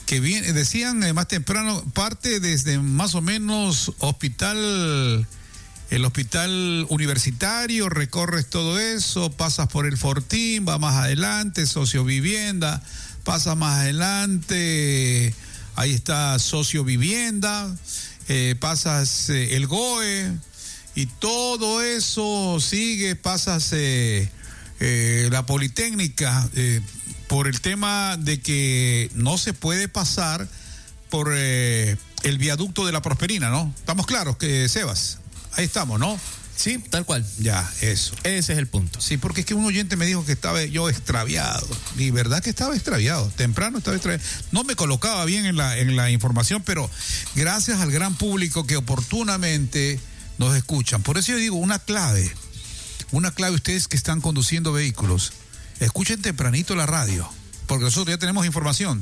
que viene, decían más temprano, parte desde más o menos el hospital universitario, recorres todo eso, pasas por el Fortín, va más adelante, Sociovivienda, pasa más adelante, ahí está Sociovivienda, pasas el GOE, y todo eso sigue, pasas la Politécnica, por el tema de que no se puede pasar por el viaducto de la Prosperina, ¿no? ¿Estamos claros, Sebas? Ahí estamos, ¿no? Sí, tal cual. Ya, eso. Ese es el punto. Sí, porque es que un oyente me dijo que estaba yo extraviado. Y verdad que estaba extraviado. Temprano estaba extraviado. No me colocaba bien en la información, pero gracias al gran público que oportunamente nos escuchan. Por eso yo digo, una clave, ustedes que están conduciendo vehículos, escuchen tempranito la radio, porque nosotros ya tenemos información.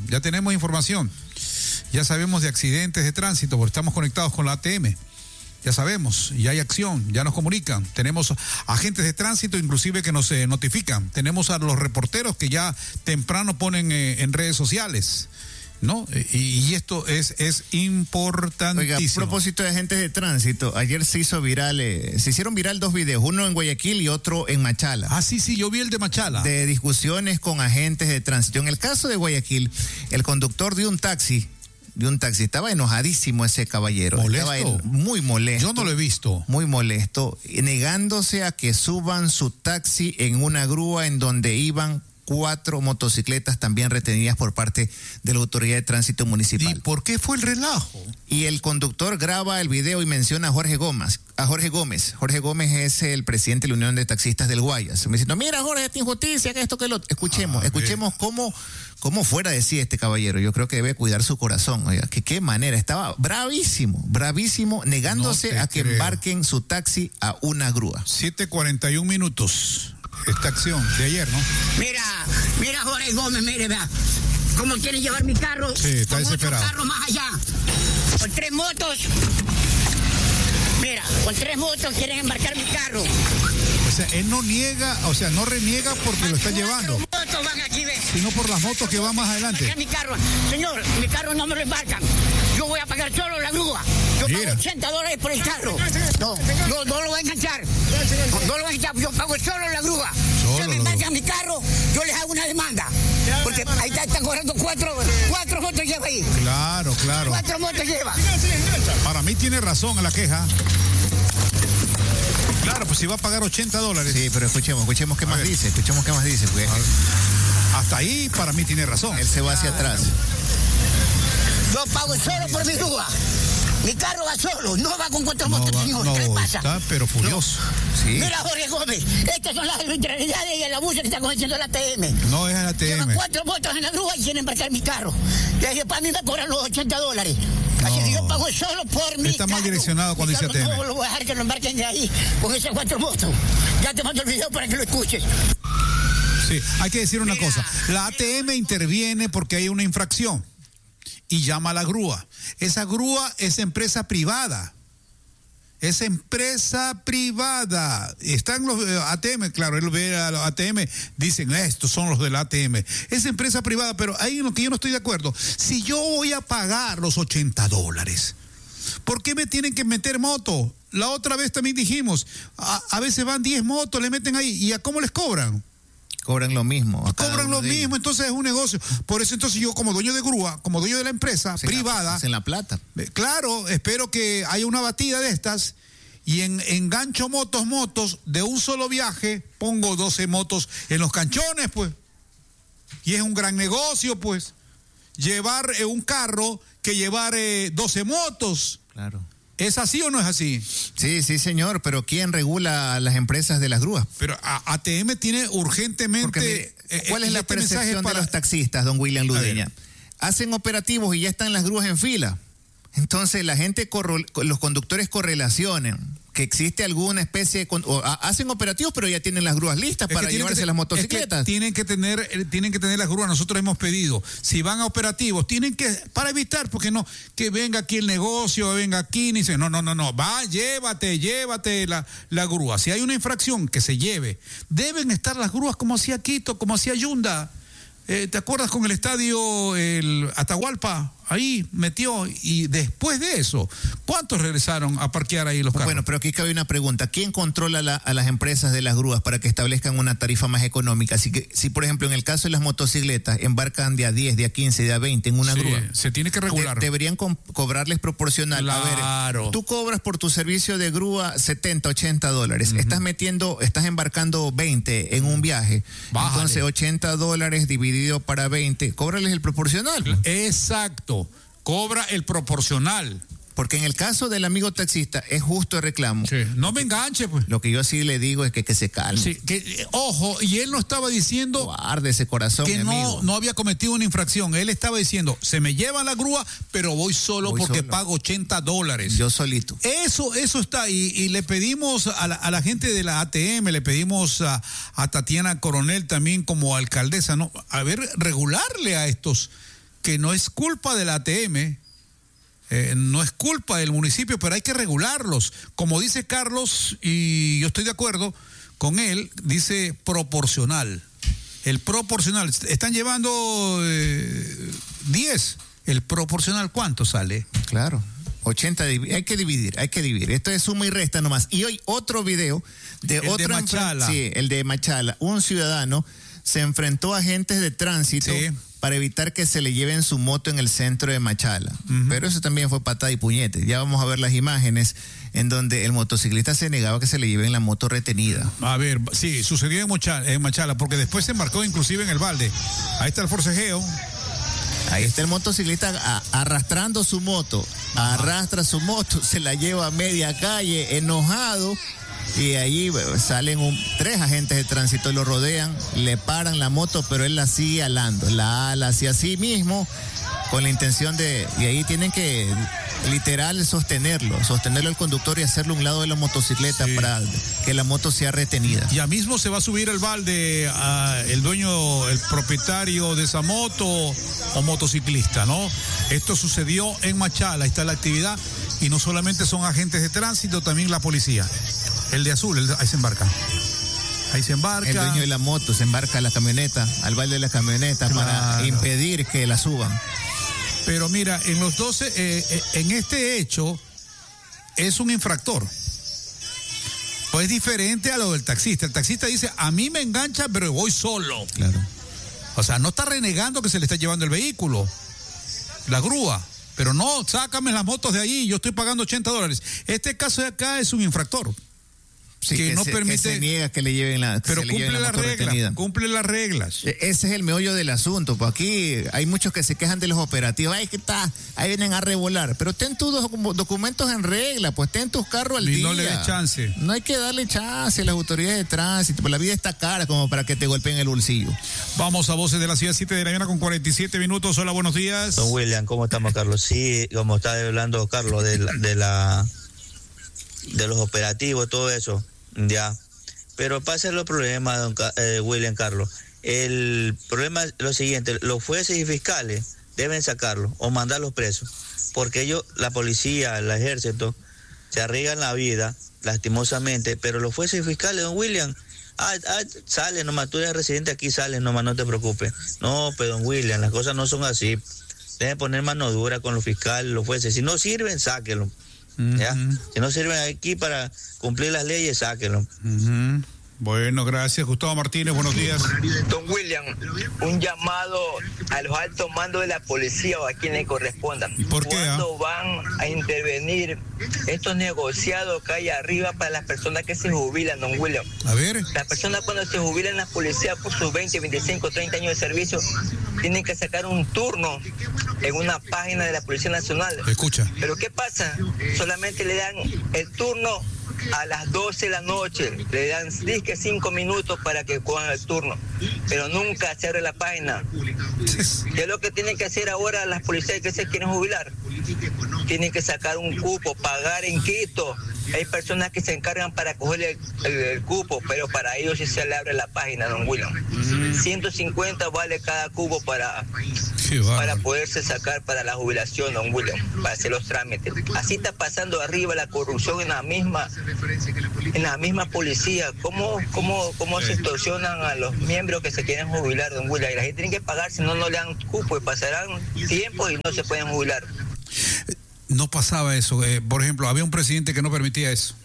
Ya sabemos de accidentes de tránsito, porque estamos conectados con la ATM. Ya sabemos, ya hay acción, ya nos comunican. Tenemos agentes de tránsito inclusive que nos notifican. Tenemos a los reporteros que ya temprano ponen en redes sociales, ¿no? Y esto es importantísimo. Oiga, a propósito de agentes de tránsito, ayer se hicieron viral 2 videos, uno en Guayaquil y otro en Machala. Ah, sí, yo vi el de Machala. De discusiones con agentes de tránsito. En el caso de Guayaquil, el conductor de un taxi, estaba enojadísimo ese caballero. ¿Molesto? Estaba muy molesto. Yo no lo he visto. Muy molesto, negándose a que suban su taxi en una grúa en donde iban 4 motocicletas también retenidas por parte de la Autoridad de Tránsito Municipal. ¿Y por qué fue el relajo? Y el conductor graba el video y menciona a Jorge Gómez. Jorge Gómez es el presidente de la Unión de Taxistas del Guayas. Me diciendo, mira Jorge, esta injusticia, que esto, que lo otro. Escuchemos cómo fuera de sí este caballero. Yo creo que debe cuidar su corazón. Oiga, que qué manera. Estaba bravísimo, negándose a que embarquen su taxi a una grúa. 7:41. Esta acción de ayer, ¿no? Mira Jorge Gómez, mire, vea, cómo quiere llevar mi carro. Sí, está con desesperado. otro carro más allá, con 3 motos. Mira, con 3 motos quieren embarcar mi carro. O sea, él no reniega porque lo está llevando. Motos van aquí, ve. Sino por las motos que van más adelante. Mi carro, señor, mi carro no me lo embarcan. Yo voy a pagar solo la grúa. Yo pago $80 por el carro. No lo voy a enganchar. No lo voy a enganchar. Yo pago solo la grúa. Si me embarcan mi carro, yo les hago una demanda. Porque ahí están cobrando 4 motos lleva ahí. Claro. 4 motos lleva. Para mí tiene razón en la queja. Claro, pues si va a pagar $80. Sí, pero escuchemos qué más dice. Pues. Hasta ahí para mí tiene razón. Él se va hacia atrás. Yo pago solo por mi grúa. Mi carro va solo, no va con 4 motos, señor. ¿Qué le pasa? Está pero furioso. Sí. Mira, Jorge Gómez, estas son las arbitrariedades y el abuso que está cometiendo la ATM. No es la ATM. Llevan 4 motos en la grúa y quieren embarcar mi carro. Y ahí para mí me cobran los $80. Así que yo pago solo por mi Está carro. mal direccionado cuando dice ATM. No lo voy a dejar que lo embarquen de ahí con esas 4 motos. Ya te mando el video para que lo escuches. Sí, hay que decir una cosa. La ATM interviene porque hay una infracción y llama a la grúa. Esa grúa es empresa privada. Están los ATM, claro, él ve a los ATM, dicen, estos son los del ATM. Es empresa privada, pero hay en lo que yo no estoy de acuerdo. Si yo voy a pagar los $80, ¿por qué me tienen que meter moto? La otra vez también dijimos, a veces van 10 motos, le meten ahí, ¿y a cómo les cobran? Cobran lo mismo. Cobran lo mismo, entonces es un negocio. Por eso entonces yo como dueño de grúa, como dueño de la empresa privada. En la plata. Claro, espero que haya una batida de estas y engancho motos de un solo viaje, pongo 12 motos en los canchones, pues. Y es un gran negocio, pues. Llevar un carro que llevar 12 motos. Claro. ¿Es así o no es así? Sí, señor, pero ¿quién regula a las empresas de las grúas? Pero ATM tiene urgentemente... Porque, mire, ¿cuál es la percepción de los taxistas, don William Ludeña? Hacen operativos y ya están las grúas en fila. Entonces la gente, los conductores correlacionan que existe alguna especie de... hacen operativos, pero ya tienen las grúas listas para llevarse las motocicletas. Es que tienen que tener las grúas. Nosotros hemos pedido, si van a operativos, tienen que, para evitar, porque no, que venga aquí el negocio, venga aquí, ni dice, no, va, llévate la grúa. Si hay una infracción, que se lleve. Deben estar las grúas como hacía Quito, como hacía Yunda. ¿Te acuerdas con el estadio el Atahualpa? Ahí metió, y después de eso, ¿cuántos regresaron a parquear ahí los carros? Bueno, pero aquí cabe una pregunta. ¿Quién controla a las empresas de las grúas para que establezcan una tarifa más económica? Así que, si por ejemplo en el caso de las motocicletas embarcan de a 10, de a 15, de a 20 en una grúa, se tiene que regular. Deberían cobrarles proporcional. Claro. A ver, tú cobras por tu servicio de grúa $70, $80. Estás embarcando 20 en un viaje. Bájale. Entonces $80 dividido para 20, cóbrales el proporcional. Exacto. Cobra el proporcional. Porque en el caso del amigo taxista es justo el reclamo. Sí. No me enganche, pues. Lo que yo sí le digo es que se calme. Sí, ojo, y él no estaba diciendo guarde ese corazón, que amigo. no había cometido una infracción. Él estaba diciendo, se me lleva la grúa, pero voy solo porque pago $80. Yo solito. Eso está. Y le pedimos a la gente de la ATM, le pedimos a Tatiana Coronel también como alcaldesa, ¿no? A ver, regularle a estos, que no es culpa de la ATM. No es culpa del municipio, pero hay que regularlos. Como dice Carlos, y yo estoy de acuerdo con él, dice proporcional. El proporcional. Están llevando 10. El proporcional, ¿cuánto sale? Claro. 80, hay que dividir. Esto es suma y resta nomás. Y hoy otro video de el otro... de Machala. Sí, el de Machala. Un ciudadano se enfrentó a agentes de tránsito... Sí. Para evitar que se le lleven su moto en el centro de Machala. Pero eso también fue patada y puñete. Ya vamos a ver las imágenes en donde el motociclista se negaba que se le lleven la moto retenida. A ver, sí, sucedió en Machala, porque después se embarcó inclusive en el balde. Ahí está el forcejeo. Ahí está el motociclista arrastrando su moto. Arrastra su moto, se la lleva a media calle, enojado. Y allí salen 3 agentes de tránsito, lo rodean, le paran la moto, pero él la sigue alando, la ala hacia sí mismo, con la intención de... Y ahí tienen que, literal, sostenerlo al conductor y hacerlo a un lado de la motocicleta, sí, para que la moto sea retenida. Ya mismo se va a subir al balde el dueño, el propietario de esa moto o motociclista, ¿no? Esto sucedió en Machala, ahí está la actividad, y no solamente son agentes de tránsito, también la policía. El de azul, ahí se embarca. El dueño de la moto se embarca a la camioneta, al balde de la camioneta, claro, para impedir que la suban. Pero mira, en los 12, en este hecho, es un infractor. Pues es diferente a lo del taxista. El taxista dice, a mí me engancha, pero voy solo. Claro. O sea, no está renegando que se le está llevando el vehículo, la grúa. Pero no, sácame las motos de ahí, yo estoy pagando $80. Este caso de acá es un infractor. Sí, que no permite, que se niega que le lleven la... Pero cumple las reglas. Ese es el meollo del asunto. Pues aquí hay muchos que se quejan de los operativos. Ay, ¿qué está? Ahí vienen a revolar. Pero ten tus documentos en regla, pues ten tus carros al día. Y no le des chance. No hay que darle chance a las autoridades de tránsito. Pues la vida está cara como para que te golpeen el bolsillo. Vamos a Voces de la Ciudad, 7 de la mañana con 47 minutos. Hola, buenos días. Don William, ¿cómo estamos, Carlos? Sí, como está hablando Carlos de los operativos, todo eso. Ya, pero pasa los problemas, William, Carlos. El problema es lo siguiente: los jueces y fiscales deben sacarlos o mandarlos presos, porque ellos, la policía, el ejército, se arriesgan la vida, lastimosamente, pero los jueces y fiscales, don William, salen nomás, tú eres residente aquí, sales nomás, no te preocupes. No, pero don William, las cosas no son así. Deben poner mano dura con los fiscales, los jueces. Si no sirven, sáquenlos. ¿Ya? Si no sirven aquí para cumplir las leyes, sáquenlo. Bueno, gracias. Gustavo Martínez, buenos días. Don William, un llamado a los altos mandos de la policía o a quien le corresponda. ¿Y por qué? ¿Cuándo van a intervenir estos negociados que hay arriba para las personas que se jubilan, don William? A ver. Las personas cuando se jubilan en la policía por sus 20, 25, 30 años de servicio, tienen que sacar un turno en una página de la Policía Nacional. Escucha. Pero ¿qué pasa? Solamente le dan el turno a las 12 de la noche, le dan 5 minutos para que cojan el turno, pero nunca se abre la página. ¿Qué es lo que tienen que hacer ahora las policías que se quieren jubilar? Tienen que sacar un cupo, pagar en Quito. Hay personas que se encargan para coger el cupo, pero para ellos sí se le abre la página, don William. 150 vale cada cubo para poderse sacar para la jubilación, don William, para hacer los trámites. Así está pasando arriba la corrupción en la misma policía. ¿Cómo se extorsionan a los miembros que se quieren jubilar, don William? Y la gente tiene que pagar, si no, no le dan cupo y pasarán tiempo y no se pueden jubilar. No pasaba eso. Por ejemplo, había un presidente que no permitía eso.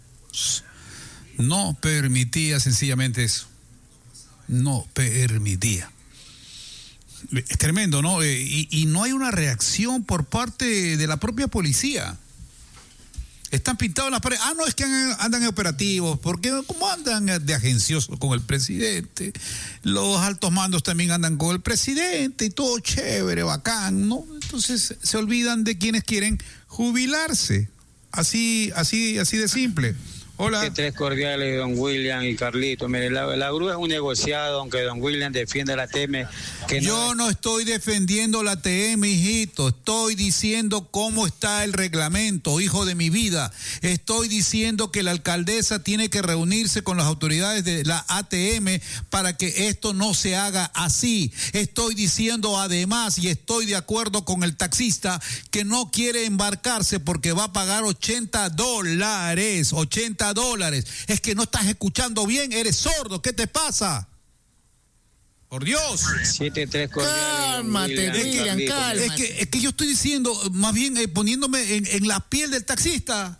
No permitía sencillamente eso. No permitía. Es tremendo, ¿no? Y no hay una reacción por parte de la propia policía. Están pintados en las paredes. No, es que andan en operativos. Porque como andan de agenciosos con el presidente, los altos mandos también andan con el presidente y todo chévere, bacán, ¿no? Entonces se olvidan de quienes quieren jubilarse. Así de simple. Hola. Que tres cordiales, don William y Carlito. Mire, la grúa es un negociado, aunque don William defiende la TM. Yo no estoy defendiendo la TM, hijito. Estoy diciendo cómo está el reglamento, hijo de mi vida. Estoy diciendo que la alcaldesa tiene que reunirse con las autoridades de la ATM para que esto no se haga así. Estoy diciendo además, y estoy de acuerdo con el taxista, que no quiere embarcarse porque va a pagar $80. $80. Es que no estás escuchando bien, eres sordo, ¿qué te pasa? Por Dios. 7-3 cordiales. Cálmate, William, cálmate. Es que yo estoy diciendo, más bien poniéndome en la piel del taxista.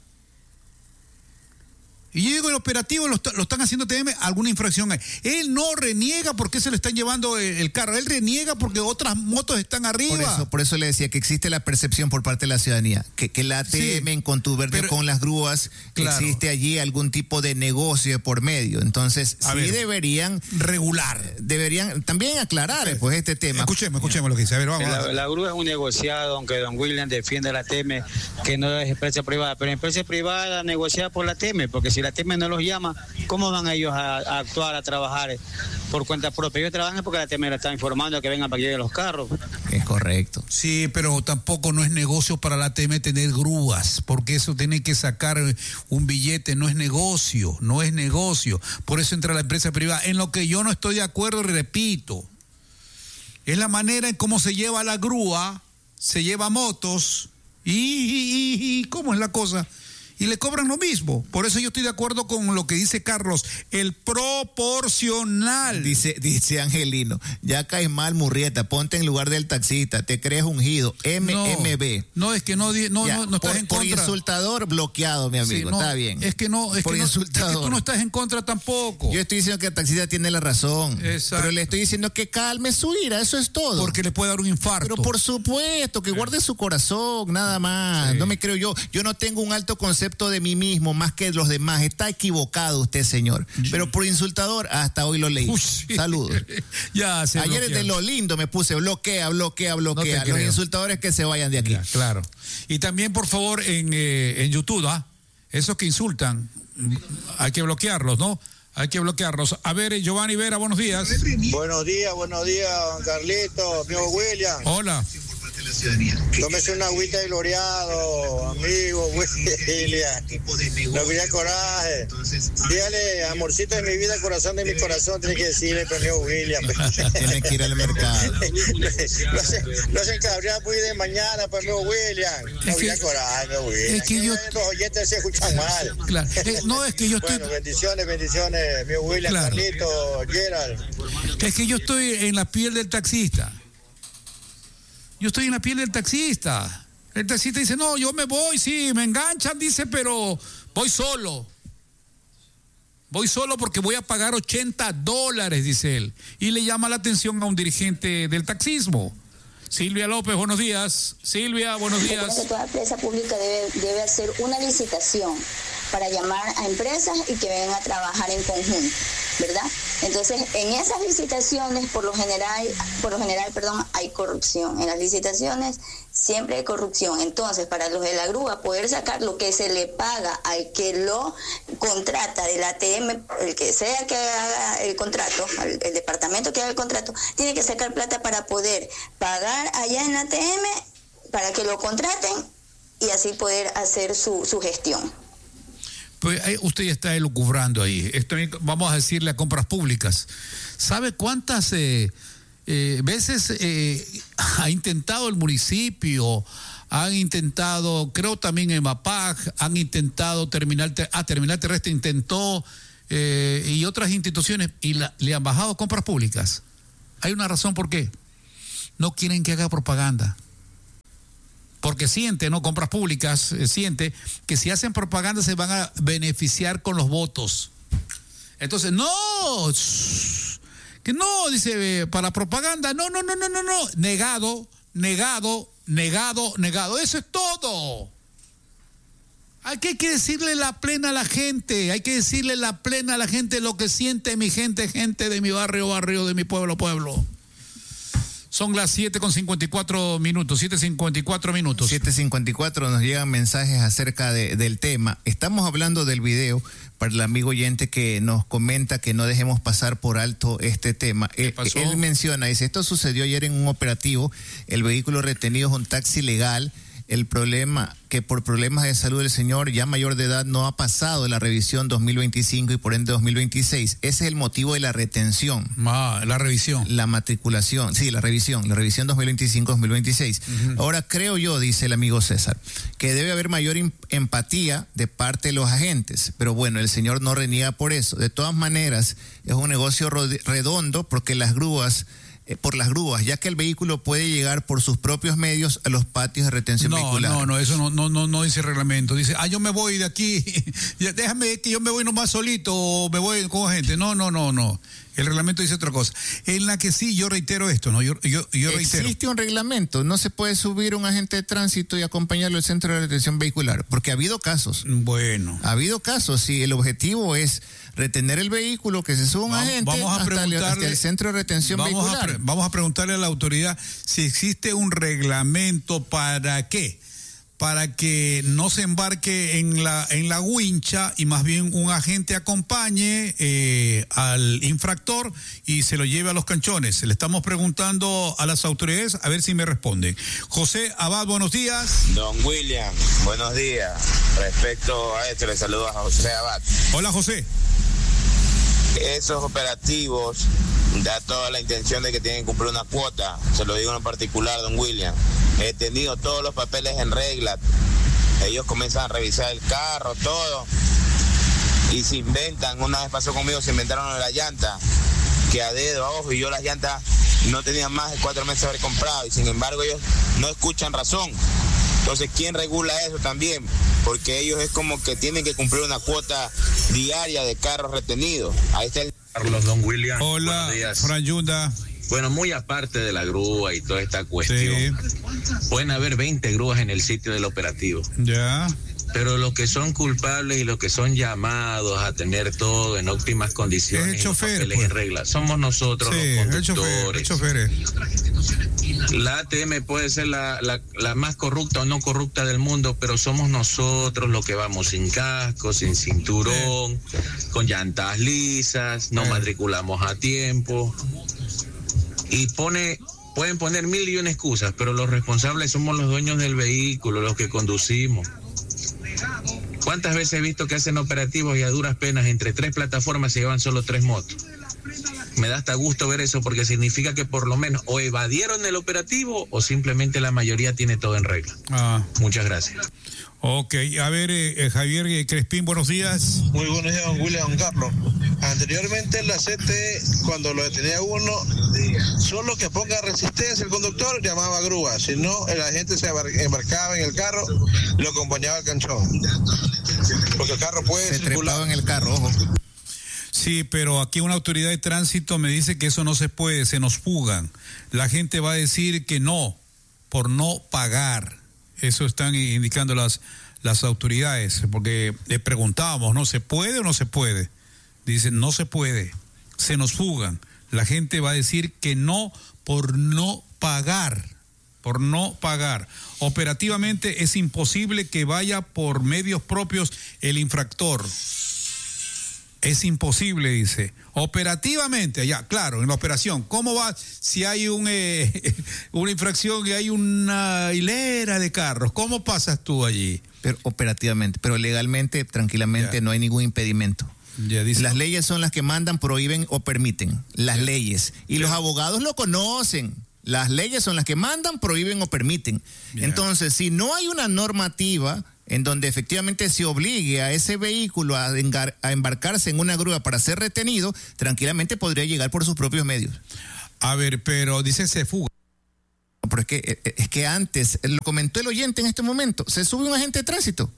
Y yo digo, el operativo lo están haciendo TM, alguna infracción hay. Él no reniega porque se le están llevando el carro. Él reniega porque otras motos están arriba. Por eso le decía que existe la percepción por parte de la ciudadanía, que la ATM en contubernio con las grúas, claro, existe allí algún tipo de negocio por medio. Entonces, deberían regular. Deberían también aclarar pues este tema. Escuchemos lo que dice. A ver, vamos. La grúa es un negociado, aunque don William defiende la TM, que no es empresa privada. Pero empresa privada negociada por la TM, porque si la TM no los llama, ¿cómo van ellos a actuar, a trabajar por cuenta propia? Ellos trabajan porque la TM le está informando que vengan para que lleguen los carros. Es correcto. Sí, pero tampoco no es negocio para la TM tener grúas, porque eso tiene que sacar un billete, no es negocio. Por eso entra la empresa privada. En lo que yo no estoy de acuerdo, repito, es la manera en cómo se lleva la grúa, se lleva motos y ¿cómo es la cosa? Y le cobran lo mismo. Por eso yo estoy de acuerdo con lo que dice Carlos, el proporcional. Dice Angelino, ya caes mal, Murrieta, ponte en lugar del taxista, te crees ungido, MMB. No, es que no estás en contra. Por insultador, bloqueado, mi amigo, está bien. Es que tú no estás en contra tampoco. Yo estoy diciendo que el taxista tiene la razón. Exacto. Pero le estoy diciendo que calme su ira, eso es todo. Porque le puede dar un infarto. Pero por supuesto, que guarde su corazón, nada más. Sí. No me creo yo. Yo no tengo un alto concepto de mí mismo más que los demás. Está equivocado usted, señor. Pero por insultador, hasta hoy lo leí. Saludos. Ayer de lo lindo me puse bloquea. Los insultadores que se vayan de aquí. Ya, claro. Y también, por favor, en YouTube, esos que insultan, hay que bloquearlos, ¿no? Hay que bloquearlos. A ver, Giovanni Vera, buenos días. Buenos días, don Carlito, amigo William. Hola. Tómese una agüita de gloriado, amigo William. No olvide coraje. Dígale, amorcito de mi vida, corazón de mi corazón, tiene que decirle, amigo William. Tiene que ir al mercado. Lo hacen cabrear muy de mañana, amigo William. No olvide coraje, amigo William. Es que los oyentes se escuchan mal. Claro. No, es que yo estoy... Bueno, bendiciones, amigo William, claro. Carlito, Gerald. Es que yo estoy en la piel del taxista. Yo estoy en la piel del taxista. El taxista dice, no, yo me voy, sí, me enganchan, dice, pero voy solo. Voy solo porque voy a pagar $80, dice él. Y le llama la atención a un dirigente del taxismo. Silvia López, buenos días. Silvia, buenos días. Recuerda que toda empresa pública debe hacer una licitación para llamar a empresas y que vengan a trabajar en conjunto, ¿verdad? Entonces, en esas licitaciones, por lo general, hay corrupción. En las licitaciones siempre hay corrupción. Entonces, para los de la grúa, poder sacar lo que se le paga al que lo contrata del ATM, el que sea que haga el contrato, el departamento que haga el contrato, tiene que sacar plata para poder pagar allá en la ATM, para que lo contraten y así poder hacer su gestión. Pues usted ya está elucubrando ahí. Esto, vamos a decirle a Compras Públicas. ¿Sabe cuántas veces ha intentado el municipio? Han intentado, creo también en MAPAC, han intentado Terminal Terrestre intentó, y otras instituciones, y le han bajado Compras Públicas. Hay una razón por qué. No quieren que haga propaganda. Porque siente, ¿no? Compras Públicas siente que si hacen propaganda se van a beneficiar con los votos. Entonces, no, que no, dice, para propaganda, no, negado, eso es todo. Hay que decirle la plena a la gente, lo que siente mi gente de mi barrio, de mi pueblo. Son las 7:54 minutos, 7:54 minutos. 7:54 nos llegan mensajes acerca del tema. Estamos hablando del video para el amigo oyente que nos comenta que no dejemos pasar por alto este tema. Él menciona, dice, esto sucedió ayer en un operativo, el vehículo retenido es un taxi legal. El problema, que por problemas de salud del señor ya mayor de edad no ha pasado la revisión 2025 y por ende 2026. Ese es el motivo de la retención. La revisión. La matriculación, sí, la revisión 2025-2026. Uh-huh. Ahora creo yo, dice el amigo César, que debe haber mayor empatía de parte de los agentes. Pero bueno, el señor no reniega por eso. De todas maneras, es un negocio redondo porque por las grúas, ya que el vehículo puede llegar por sus propios medios a los patios de retención vehicular. No, eso no dice el reglamento. Dice, yo me voy de aquí, déjame que yo me voy nomás solito o me voy con gente. No. El reglamento dice otra cosa. En la que sí, yo reitero esto, ¿no? Yo reitero. Existe un reglamento, no se puede subir un agente de tránsito y acompañarlo al centro de retención vehicular, porque ha habido casos. Bueno. Ha habido casos, y el objetivo es retener el vehículo, que se suba un agente hasta el centro de retención vehicular. Vamos a preguntarle a la autoridad si existe un reglamento para qué. Para que no se embarque en la wincha y más bien un agente acompañe al infractor y se lo lleve a los canchones. Le estamos preguntando a las autoridades a ver si me responden. José Abad, buenos días. Don William, buenos días. Respecto a esto, le saludo a José Abad. Hola, José. Esos operativos da toda la intención de que tienen que cumplir una cuota. Se lo digo en particular, don William. He tenido todos los papeles en regla. Ellos comienzan a revisar el carro, todo. Y se inventan, una vez pasó conmigo, se inventaron la llanta, que a dedo, a ojo, y yo las llantas no tenía más de 4 meses de haber comprado. Y sin embargo ellos no escuchan razón. Entonces, ¿quién regula eso también? Porque ellos es como que tienen que cumplir una cuota diaria de carros retenidos. Ahí está el... Carlos, don William. Hola, Fran Yunda. Bueno, muy aparte de la grúa y toda esta cuestión, pueden haber 20 grúas en el sitio del operativo. Ya. Pero los que son culpables y los que son llamados a tener todo en óptimas condiciones, el chofer, en regla, somos nosotros los conductores. El chofer. La ATM puede ser la más corrupta o no corrupta del mundo, pero somos nosotros los que vamos sin casco, sin cinturón, con llantas lisas, no matriculamos a tiempo. Y pueden poner 1.000 y una excusas, pero los responsables somos los dueños del vehículo, los que conducimos. ¿Cuántas veces he visto que hacen operativos y a duras penas entre 3 plataformas se llevan solo 3 motos? Me da hasta gusto ver eso, porque significa que por lo menos o evadieron el operativo o simplemente la mayoría tiene todo en regla. Muchas gracias. Ok, a ver, Javier Crespín, buenos días. Muy buenos días, don William, don Carlos. Anteriormente en la CT, cuando lo detenía uno, solo que ponga resistencia el conductor llamaba grúa, si no el agente se embarcaba en el carro, lo acompañaba al canchón, porque el carro puede se circular. Trepaba en el carro, ojo. Sí, pero aquí una autoridad de tránsito me dice que eso no se puede, se nos fugan. La gente va a decir que no, por no pagar. Eso están indicando las autoridades, porque le preguntábamos, ¿no se puede o no se puede? Dicen, no se puede, se nos fugan. La gente va a decir que no por no pagar, Operativamente es imposible que vaya por medios propios el infractor. Es imposible, dice. Operativamente, ya, claro, en la operación. ¿Cómo va si hay una infracción y hay una hilera de carros? ¿Cómo pasas tú allí? Pero operativamente, pero legalmente, tranquilamente, no hay ningún impedimento. Las leyes son las que mandan, prohíben o permiten. Las leyes. Y los abogados lo conocen. Las leyes son las que mandan, prohíben o permiten. Entonces, si no hay una normativa en donde efectivamente se obligue a ese vehículo a embarcarse en una grúa para ser retenido, tranquilamente podría llegar por sus propios medios. A ver, pero dice se fuga. Pero es que antes, lo comentó el oyente en este momento, se sube un agente de tránsito.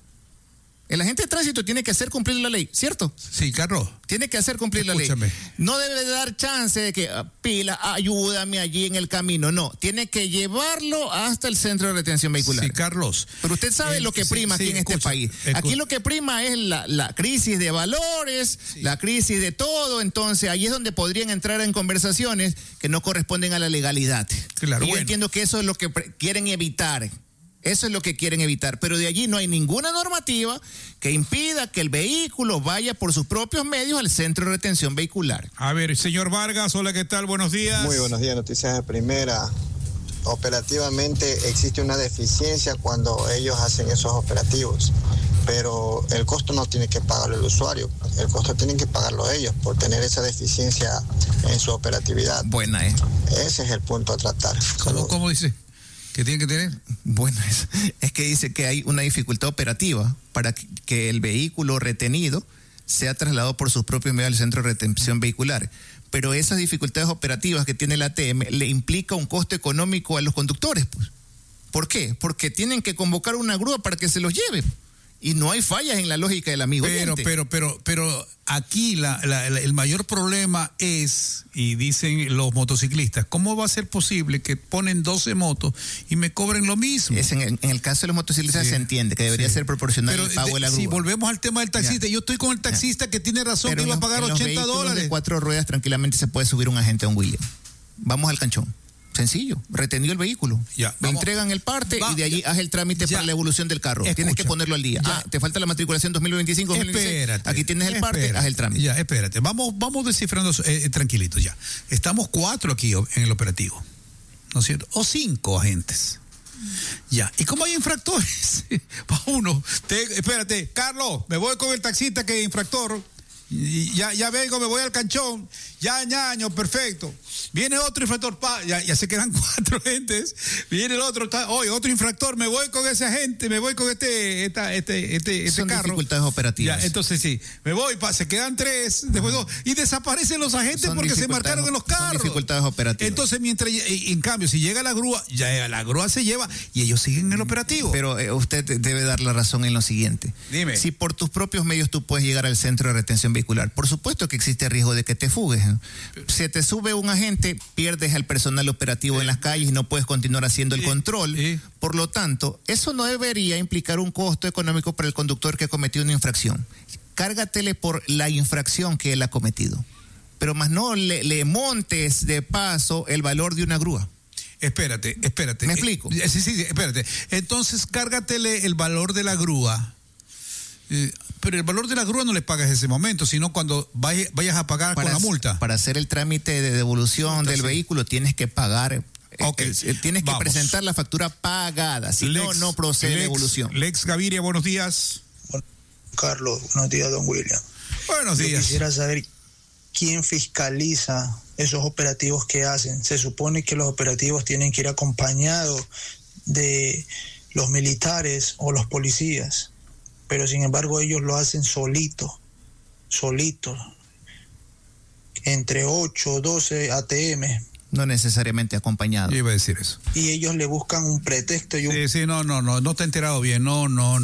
El agente de tránsito tiene que hacer cumplir la ley, ¿cierto? Sí, Carlos. Tiene que hacer cumplir la ley. No debe de dar chance de que, pila, ayúdame allí en el camino. No, tiene que llevarlo hasta el centro de retención vehicular. Sí, Carlos. Pero usted sabe lo que prima aquí en este país. Aquí lo que prima es la crisis de valores, la crisis de todo. Entonces, ahí es donde podrían entrar en conversaciones que no corresponden a la legalidad. Claro, y yo entiendo que eso es lo que quieren evitar. Eso es lo que quieren evitar, pero de allí no hay ninguna normativa que impida que el vehículo vaya por sus propios medios al centro de retención vehicular. A ver, señor Vargas, hola, ¿qué tal? Buenos días. Muy buenos días, noticias de primera. Operativamente existe una deficiencia cuando ellos hacen esos operativos, pero el costo no tiene que pagarlo el usuario, el costo tienen que pagarlo ellos por tener esa deficiencia en su operatividad. Buena, Ese es el punto a tratar. ¿Cómo dice? ¿Qué tiene que tener? Bueno, es que dice que hay una dificultad operativa para que el vehículo retenido sea trasladado por sus propios medios al centro de retención vehicular. Pero esas dificultades operativas que tiene la ATM le implica un costo económico a los conductores, pues. ¿Por qué? Porque tienen que convocar una grúa para que se los lleve. Y no hay fallas en la lógica del amigo. Pero aquí el mayor problema es, y dicen los motociclistas, ¿cómo va a ser posible que ponen 12 motos y me cobren lo mismo? Es en el caso de los motociclistas se entiende que debería ser proporcional el pago de la grúa. Si volvemos al tema del taxista, yo estoy con el taxista que tiene razón, que iba a pagar $80. De 4 ruedas tranquilamente se puede subir un agente a un William. Vamos al canchón. Sencillo, retenido el vehículo. Me entregan el parte y de allí haz el trámite para la evolución del carro. Tienes que ponerlo al día. Te falta la matriculación 2025, 2026. Espérate, aquí tienes el parte, haz el trámite. Ya, espérate. Vamos descifrando tranquilitos ya. Estamos 4 aquí en el operativo, ¿no es cierto? O 5 agentes. Ya. ¿Y cómo hay infractores? Va uno. Espérate, Carlos, me voy con el taxista que es infractor. Y ya vengo, me voy al canchón, ya ñaño, perfecto. Viene otro infractor, ya se quedan 4 gentes. Viene el otro, otro infractor, me voy con ese agente, me voy con este Son carro. dificultades operativas. Ya, entonces sí, me voy, se quedan 3, después 2, y desaparecen los agentes porque se marcaron en los carros. Son dificultades operativas. Entonces, en cambio, si llega la grúa, ya la grúa se lleva y ellos siguen el operativo. Pero usted debe dar la razón en lo siguiente. Dime. Si por tus propios medios tú puedes llegar al centro de retención vehicular, por supuesto que existe riesgo de que te fugues. Si te sube un agente, pierdes al personal operativo en las calles y no puedes continuar haciendo el control. Por lo tanto, eso no debería implicar un costo económico para el conductor que ha cometido una infracción. Cárgatele por la infracción que él ha cometido. Pero más no le montes de paso el valor de una grúa. Espérate. ¿Me explico? Sí, espérate. Entonces, cárgatele el valor de la grúa. Pero el valor de la grúa no le pagas en ese momento, sino cuando vayas a pagar con la multa. Para hacer el trámite de devolución del vehículo tienes que pagar, tienes que presentar la factura pagada, si no procede la devolución. Lex Gaviria, buenos días. Carlos, buenos días, don William. Buenos días. Yo quisiera saber quién fiscaliza esos operativos que hacen. Se supone que los operativos tienen que ir acompañados de los militares o los policías, pero sin embargo ellos lo hacen solitos, entre 8 o 12 ATM. No necesariamente acompañado. Yo iba a decir eso. Y ellos le buscan un pretexto. No te he enterado bien, no.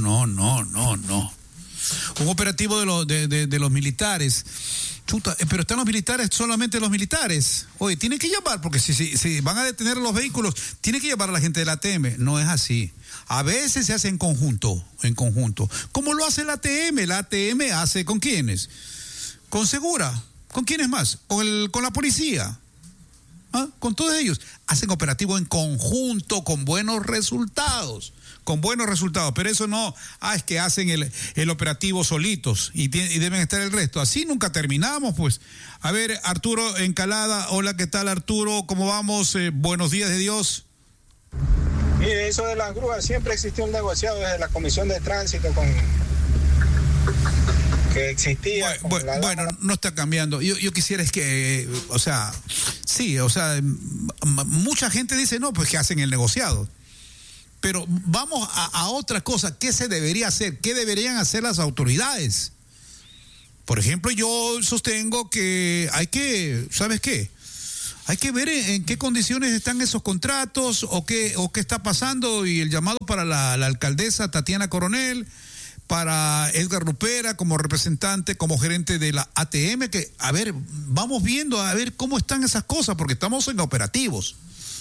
Un operativo de los militares. Chuta, pero están los militares, solamente los militares. Oye, tienen que llamar, porque si van a detener los vehículos, tienen que llamar a la gente del ATM. No es así. A veces se hace en conjunto. ¿Cómo lo hace la ATM? La ATM hace ¿con quiénes? Con Segura. ¿Con quiénes más? Con la policía. Con todos ellos. Hacen operativo en conjunto con buenos resultados. Pero eso no, es que hacen el operativo solitos y deben estar el resto. Así nunca terminamos, pues. A ver, Arturo Encalada. Hola, ¿qué tal, Arturo? ¿Cómo vamos? Buenos días de Dios. Mire, eso de las grúas, siempre existió un negociado desde la Comisión de Tránsito que existía. Bueno, no está cambiando. Yo quisiera es que, mucha gente dice, no, pues que hacen el negociado. Pero vamos a otra cosa. ¿Qué se debería hacer? ¿Qué deberían hacer las autoridades? Por ejemplo, yo sostengo que ¿sabes qué? Hay que ver en qué condiciones están esos contratos o qué está pasando, y el llamado para la alcaldesa Tatiana Coronel, para Edgar Rupera como representante, como gerente de la ATM, que, vamos viendo a ver cómo están esas cosas, porque estamos en operativos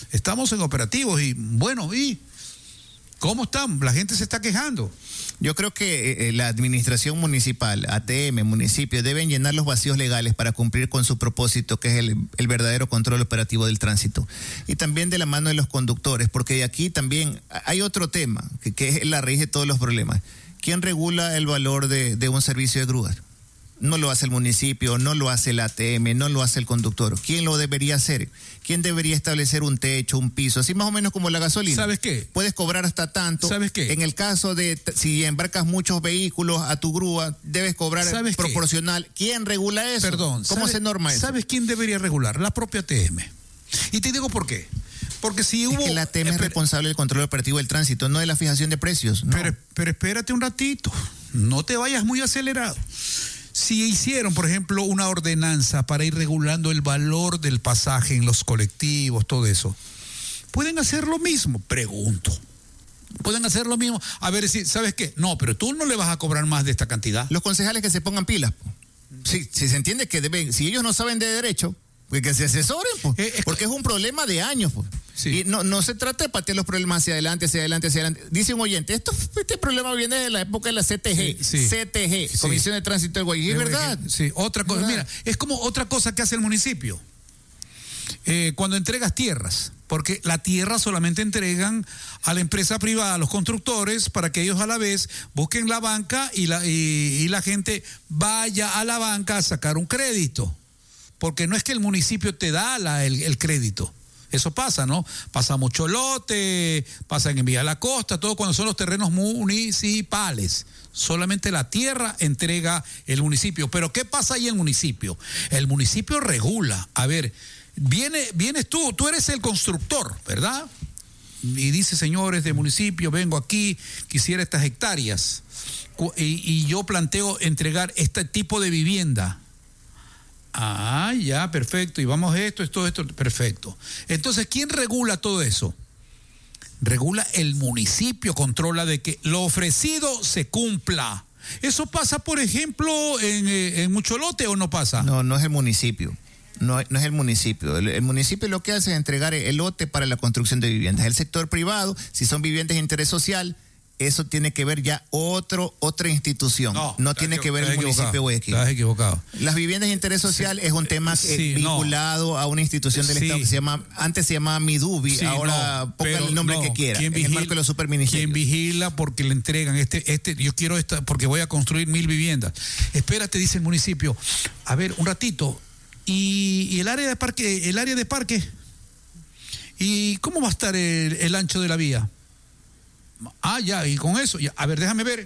y bueno, ¿y cómo están? La gente se está quejando. Yo creo que la administración municipal, ATM, municipio, deben llenar los vacíos legales para cumplir con su propósito, que es el verdadero control operativo del tránsito. Y también de la mano de los conductores, porque de aquí también hay otro tema, que es la raíz de todos los problemas. ¿Quién regula el valor de un servicio de grúas? No lo hace el municipio, no lo hace el ATM, no lo hace el conductor. ¿Quién lo debería hacer? ¿Quién debería establecer un techo, un piso? Así más o menos como la gasolina. ¿Sabes qué? Puedes cobrar hasta tanto. ¿Sabes qué? En el caso de si embarcas muchos vehículos a tu grúa, debes cobrar proporcional. ¿Quién regula eso? Perdón. ¿Cómo se norma eso? ¿Sabes quién debería regular? La propia ATM. Y te digo por qué. Porque si hubo... Es que la ATM es responsable del control operativo del tránsito, no de la fijación de precios. No. Pero espérate un ratito. No te vayas muy acelerado. Si hicieron, por ejemplo, una ordenanza para ir regulando el valor del pasaje en los colectivos, todo eso, ¿pueden hacer lo mismo? Pregunto. ¿Pueden hacer lo mismo? A ver, si, ¿sabes qué? No, pero tú no le vas a cobrar más de esta cantidad. Los concejales que se pongan pilas. Si se entiende que deben, si ellos no saben de derecho, pues que se asesoren, porque es un problema de años. Sí. Y no se trata de patear los problemas hacia adelante. Dice un oyente, este problema viene de la época de la CTG. Sí. CTG, Comisión de Tránsito del Guayas. ¿Es verdad? Sí, otra cosa. Mira, es como otra cosa que hace el municipio. Cuando entregas tierras, porque la tierra solamente entregan a la empresa privada, a los constructores, para que ellos a la vez busquen la banca y la gente vaya a la banca a sacar un crédito. Porque no es que el municipio te da el crédito. Eso pasa, ¿no? Pasa mucho lote, pasa en Villa La Costa, todo cuando son los terrenos municipales. Solamente la tierra entrega el municipio. Pero ¿qué pasa ahí en el municipio? El municipio regula. A ver, vienes tú eres el constructor, ¿verdad? Y dice, señores de municipio, vengo aquí, quisiera estas hectáreas. Y yo planteo entregar este tipo de vivienda. Ya, perfecto. Y vamos esto, perfecto. Entonces, ¿quién regula todo eso? Regula el municipio, controla de que lo ofrecido se cumpla. ¿Eso pasa, por ejemplo, en mucho lote o no pasa? No es el municipio. No es el municipio. El municipio lo que hace es entregar el lote para la construcción de viviendas. El sector privado, si son viviendas de interés social, eso tiene que ver ya otra institución. No tiene que ver el municipio de Guayaquil. Estás equivocado. Las viviendas de interés social es un tema vinculado a una institución del Estado que antes se llamaba Midubi, ahora pongan el nombre que quiera. En el marco de los superministerios. ¿Quién vigila? Porque le entregan yo quiero porque voy a construir 1,000 viviendas. Espérate, dice el municipio. A ver, un ratito. ¿Y el área de parque? ¿Y cómo va a estar el ancho de la vía? Ya, y con eso, a ver, déjame ver.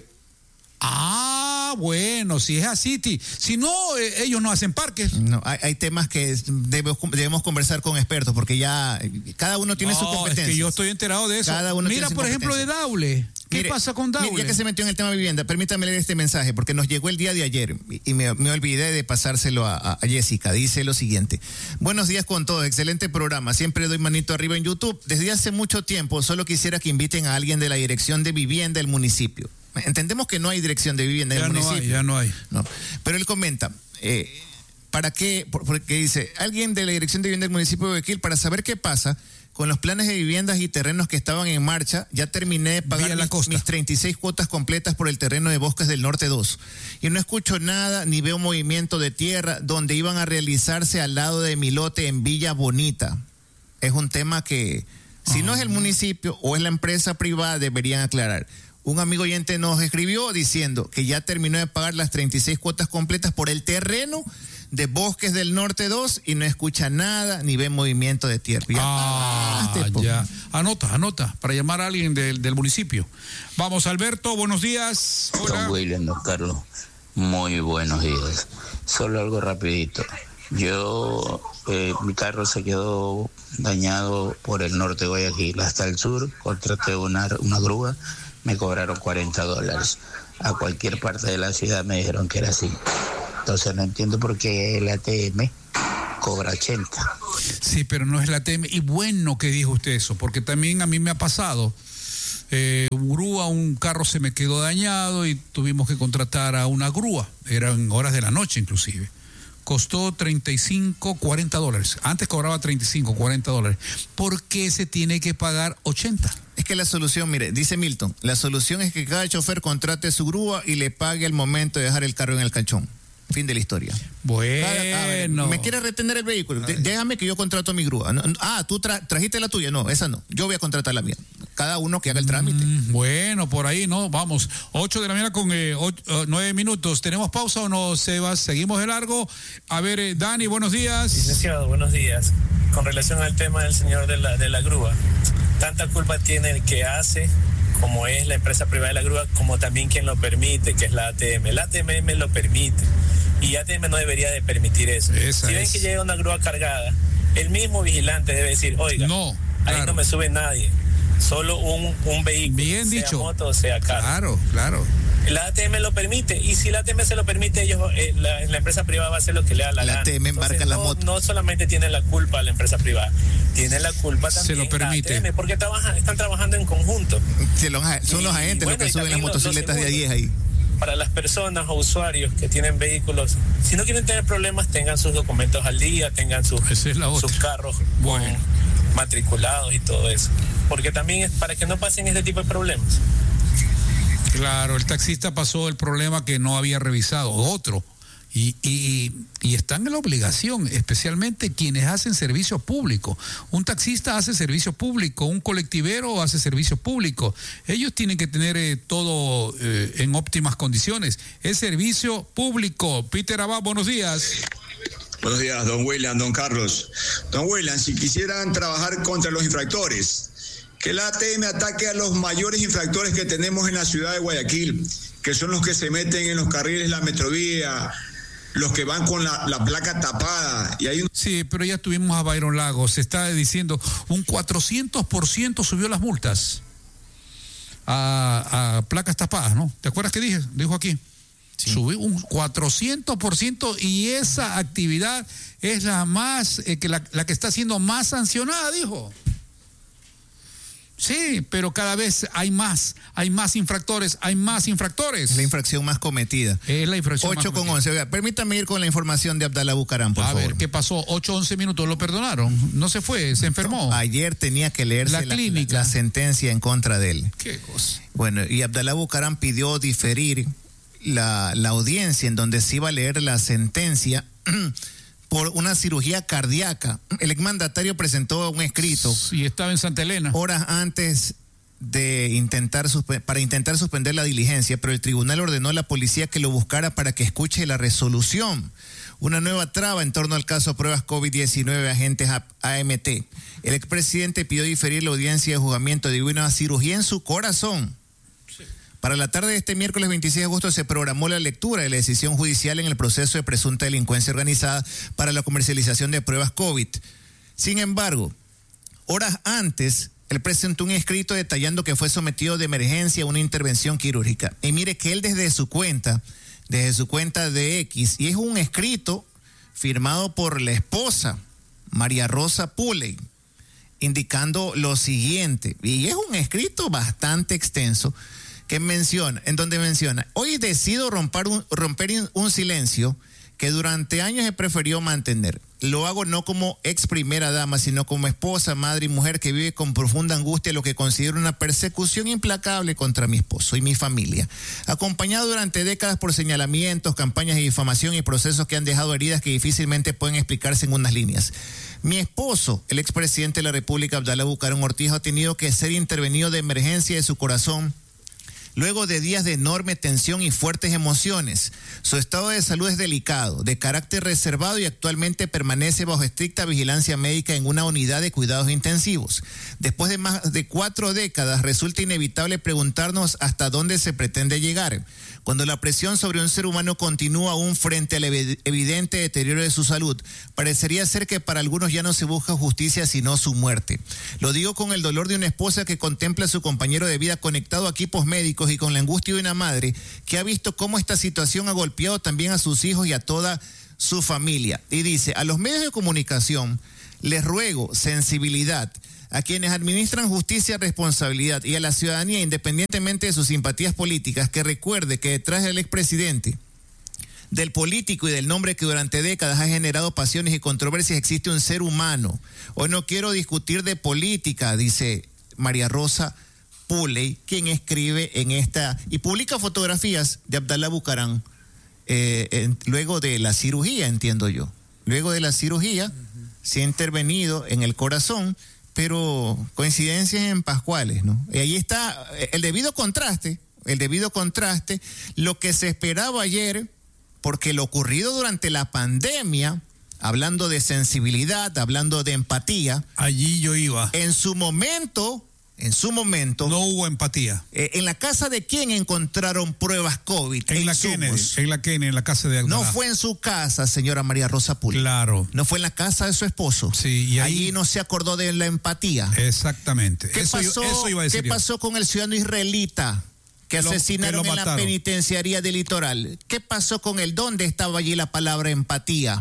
Bueno, si es así, si no, ellos no hacen parques. No, hay temas que debemos conversar con expertos, porque ya cada uno tiene su competencia. Es que yo estoy enterado de eso. Mira, por ejemplo, de Daule. ¿Qué pasa con Daule? Ya que se metió en el tema de vivienda, permítame leer este mensaje, porque nos llegó el día de ayer y me olvidé de pasárselo a Jessica. Dice lo siguiente: buenos días con todos, excelente programa, siempre doy manito arriba en YouTube. Desde hace mucho tiempo solo quisiera que inviten a alguien de la dirección de vivienda del municipio. Entendemos que no hay dirección de vivienda en el municipio. Ya no hay. No. Pero él comenta, ¿para qué? Porque dice, alguien de la dirección de vivienda del municipio de Guayaquil, para saber qué pasa con los planes de viviendas y terrenos que estaban en marcha. Ya terminé de pagar mis 36 cuotas completas por el terreno de Bosques del Norte 2. Y no escucho nada, ni veo movimiento de tierra donde iban a realizarse al lado de mi lote en Villa Bonita. es un tema que, si no es el municipio o es la empresa privada, deberían aclarar. Un amigo oyente nos escribió diciendo que ya terminó de pagar las 36 cuotas completas por el terreno de Bosques del Norte 2 y no escucha nada ni ve movimiento de tierra. Ya. Anota, para llamar a alguien del municipio. Vamos, Alberto, buenos días. Hola. Don William, don Carlos, muy buenos días. Solo algo rapidito. Yo, mi carro se quedó dañado por el norte de Guayaquil hasta el sur, contraté una grúa, me cobraron $40. A cualquier parte de la ciudad me dijeron que era así. Entonces no entiendo por qué el ATM cobra 80. Sí, pero no es el ATM. Y bueno que dijo usted eso, porque también a mí me ha pasado. Grúa, un carro se me quedó dañado y tuvimos que contratar a una grúa. Eran horas de la noche inclusive. Costó $35-40. Antes cobraba $35-40. ¿Por qué se tiene que pagar 80? Es que la solución, mire, dice Milton, la solución es que cada chofer contrate su grúa y le pague al momento de dejar el carro en el calchón. Fin de la historia. Bueno. ¿Me quieres retener el vehículo? Déjame que yo contrato mi grúa. ¿Tú trajiste la tuya? No, esa no. Yo voy a contratar la mía. Cada uno que haga el trámite. Bueno, por ahí, ¿no? Vamos. 8 de la mañana con 9 minutos. ¿Tenemos pausa o no, Sebas? Seguimos de largo. A ver, Dani, buenos días. Licenciado, buenos días. Con relación al tema del señor de la grúa, tanta culpa tiene el que hace, como es la empresa privada de la grúa, como también quien lo permite, que es la ATM. La ATM lo permite y ATM no debería de permitir eso. Si ven que llega una grúa cargada, el mismo vigilante debe decir, oiga, ahí no me sube nadie, solo un vehículo, bien sea dicho, moto o sea carro. Claro. La ATM lo permite, y si la ATM se lo permite, ellos, la empresa privada va a hacer lo que le da la gana. ATM embarca la moto. No solamente tiene la culpa la empresa privada, tiene la culpa también se lo permite. la ATM, porque están trabajando en conjunto. Son los agentes los que suben las motocicletas de a 10 ahí. Para las personas o usuarios que tienen vehículos, si no quieren tener problemas, tengan sus documentos al día, tengan sus carros matriculados y todo eso, porque también es para que no pasen este tipo de problemas. Claro, el taxista pasó el problema que no había revisado, otro, y están en la obligación, especialmente quienes hacen servicio público. Un taxista hace servicio público, un colectivero hace servicio público. Ellos tienen que tener todo en óptimas condiciones. Es servicio público. Peter Abad, buenos días. Buenos días, don William, don Carlos. Don William, si quisieran trabajar contra los infractores, que la ATM ataque a los mayores infractores que tenemos en la ciudad de Guayaquil, que son los que se meten en los carriles de la Metrovía, los que van con la placa tapada. Sí, pero ya tuvimos a Byron Lagos, se está diciendo un 400% subió las multas a placas tapadas, ¿no? ¿Te acuerdas que dijo aquí? Sí. Subió un 400% y esa actividad es la más, la que está siendo más sancionada, dijo. Sí, pero cada vez hay más infractores, Es la infracción más cometida. Es la infracción 8:11. Oiga, permítame ir con la información de Abdalá Bucaram, por favor. A ver, ¿qué pasó? 8-11 minutos, lo perdonaron. No se fue, se enfermó. Ayer tenía que leerse la sentencia en contra de él. ¿Qué cosa? Bueno, y Abdalá Bucaram pidió diferir la audiencia en donde se iba a leer la sentencia por una cirugía cardíaca. El exmandatario presentó un escrito. Y estaba en Santa Elena. Horas antes de para intentar suspender la diligencia, pero el tribunal ordenó a la policía que lo buscara para que escuche la resolución. Una nueva traba en torno al caso pruebas COVID-19 agentes AMT. El expresidente pidió diferir la audiencia de juzgamiento debido a una cirugía en su corazón. Para la tarde de este miércoles 26 de agosto se programó la lectura de la decisión judicial en el proceso de presunta delincuencia organizada para la comercialización de pruebas COVID. Sin embargo, horas antes, él presentó un escrito detallando que fue sometido de emergencia a una intervención quirúrgica. Y mire que él desde su cuenta de X, y es un escrito firmado por la esposa, María Rosa Puley, indicando lo siguiente, y es un escrito bastante extenso, en donde menciona: hoy decido romper un silencio que durante años he preferido mantener. lo hago no como ex primera dama, sino como esposa, madre y mujer que vive con profunda angustia lo que considero una persecución implacable contra mi esposo y mi familia. Acompañado durante décadas por señalamientos, campañas de difamación y procesos que han dejado heridas que difícilmente pueden explicarse en unas líneas. Mi esposo, el expresidente de la República, Abdalá Bucaram Ortiz, ha tenido que ser intervenido de emergencia de su corazón luego de días de enorme tensión y fuertes emociones. Su estado de salud es delicado, de carácter reservado y actualmente permanece bajo estricta vigilancia médica en una unidad de cuidados intensivos. Después de más de 4 décadas, resulta inevitable preguntarnos hasta dónde se pretende llegar. Cuando la presión sobre un ser humano continúa aún frente al evidente deterioro de su salud, parecería ser que para algunos ya no se busca justicia sino su muerte. Lo digo con el dolor de una esposa que contempla a su compañero de vida conectado a equipos médicos y con la angustia de una madre que ha visto cómo esta situación ha golpeado también a sus hijos y a toda su familia. Y dice, a los medios de comunicación les ruego sensibilidad, a quienes administran justicia, responsabilidad y a la ciudadanía, independientemente de sus simpatías políticas, que recuerde que detrás del expresidente, del político y del nombre que durante décadas ha generado pasiones y controversias existe un ser humano. Hoy no quiero discutir de política, dice María Rosa Puley, quien escribe en esta y publica fotografías de Abdalá Bucaram luego de la cirugía, entiendo yo. Luego de la cirugía se ha intervenido en el corazón, pero coincidencias en Pascuales, ¿no? Y ahí está el debido contraste, lo que se esperaba ayer, porque lo ocurrido durante la pandemia, hablando de sensibilidad, hablando de empatía. Allí yo iba. En su momento no hubo empatía. ¿En la casa de quién encontraron pruebas COVID? En la Kennedy, en la casa de Abdalá. No fue en su casa, señora María Rosa Puley. Claro. No fue en la casa de su esposo. Sí, y allí no se acordó de la empatía. Exactamente. Eso iba a decir. ¿Qué pasó con el ciudadano israelita que asesinaron en la penitenciaría del Litoral? ¿Qué pasó con él? ¿Dónde estaba allí la palabra empatía?